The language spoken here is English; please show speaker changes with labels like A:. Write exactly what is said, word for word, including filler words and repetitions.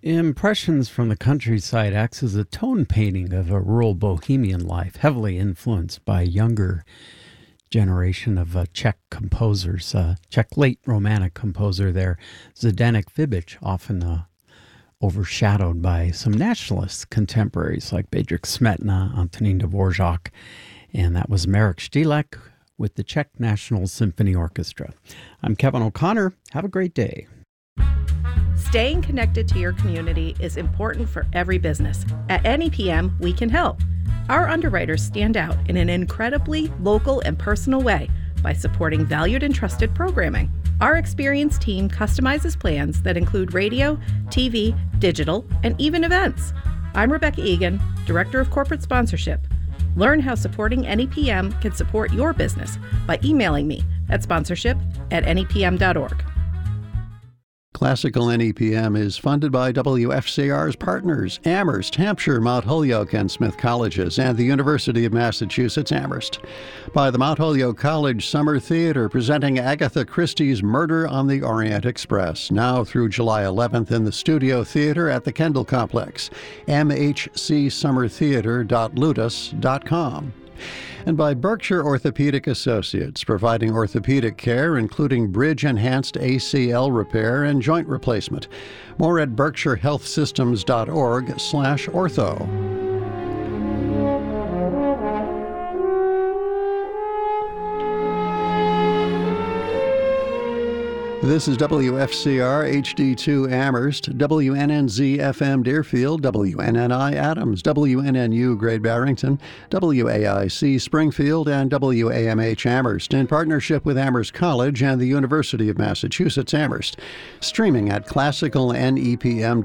A: Impressions from the Countryside acts as a tone painting of a rural bohemian life, heavily influenced by a younger generation of uh, Czech composers. Uh, Czech late Romantic composer there, Zdeněk Fibič, often uh, overshadowed by some nationalist contemporaries like Bedřich Smetana, Antonín Dvořák, and that was Marek Stýlek with the Czech National Symphony Orchestra. I'm Kevin O'Connor. Have a great day.
B: Staying connected to your community is important for every business. At N E P M, we can help. Our underwriters stand out in an incredibly local and personal way by supporting valued and trusted programming. Our experienced team customizes plans that include radio, T V, digital, and even events. I'm Rebecca Egan, Director of Corporate Sponsorship. Learn how supporting N E P M can support your business by emailing me at sponsorship at N E P M dot org.
C: Classical N E P M is funded by W F C R's partners, Amherst, Hampshire, Mount Holyoke, and Smith Colleges, and the University of Massachusetts Amherst. By the Mount Holyoke College Summer Theater, presenting Agatha Christie's Murder on the Orient Express, now through July eleventh in the Studio Theater at the Kendall Complex, m h c summer theater dot ludus dot com. And by Berkshire Orthopedic Associates, providing orthopedic care, including bridge-enhanced A C L repair and joint replacement. More at berkshire health systems dot org slash ortho. This is W F C R H D two Amherst, W N N Z F M Deerfield, W N N I Adams, W N N U Great Barrington, W A I C Springfield, and W A M H Amherst in partnership with Amherst College and the University of Massachusetts Amherst. Streaming at classical N E P M